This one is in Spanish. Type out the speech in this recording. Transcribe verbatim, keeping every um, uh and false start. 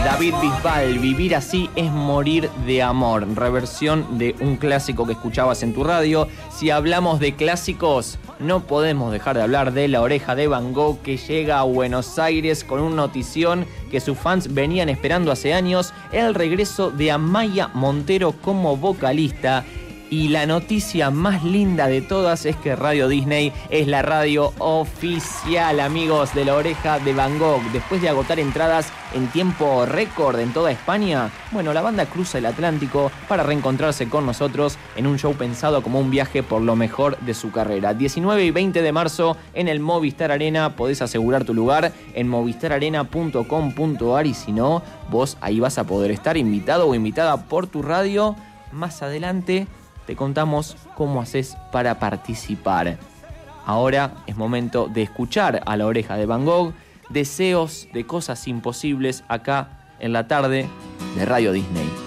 David Bisbal, Vivir así es morir de amor, reversión de un clásico que escuchabas en tu radio. Si hablamos de clásicos, no podemos dejar de hablar de La Oreja de Van Gogh, que llega a Buenos Aires con una notición que sus fans venían esperando hace años, el regreso de Amaya Montero como vocalista. Y la noticia más linda de todas es que Radio Disney es la radio oficial, amigos, de La Oreja de Van Gogh. Después de agotar entradas en tiempo récord en toda España, bueno, la banda cruza el Atlántico para reencontrarse con nosotros en un show pensado como un viaje por lo mejor de su carrera. diecinueve y veinte de marzo en el Movistar Arena, podés asegurar tu lugar en movistar arena punto com punto a r y si no, vos ahí vas a poder estar invitado o invitada por tu radio. Más adelante te contamos cómo haces para participar. Ahora es momento de escuchar a La Oreja de Van Gogh, deseos de cosas imposibles acá en la tarde de Radio Disney.